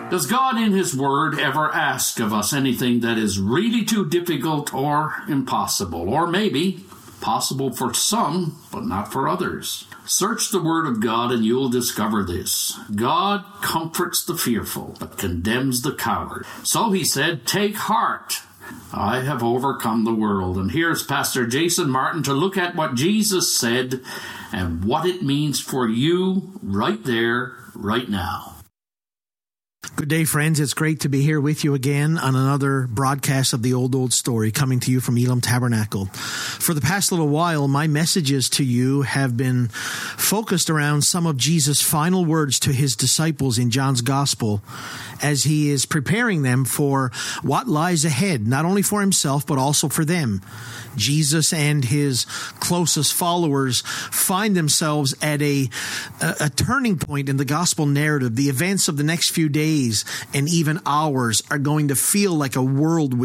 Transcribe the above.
Does God in His Word ever ask of us anything that is really too difficult or impossible, or maybe possible for some, but not for others? Search the Word of God and you'll discover this. God comforts the fearful, but condemns the coward. So He said, "Take heart, I have overcome the world." And here's Pastor Jason Martin to look at what Jesus said and what it means for you right there, right now. Good day, friends. It's great to be here with you again on another broadcast of the Old Story, coming to you from Elam Tabernacle. For the past little while, my messages to you have been focused around some of Jesus' final words to His disciples in John's Gospel as He is preparing them for what lies ahead, not only for Himself, but also for them. Jesus and His closest followers find themselves at a turning point in the gospel narrative. The events of the next few days and even hours are going to feel like a whirlwind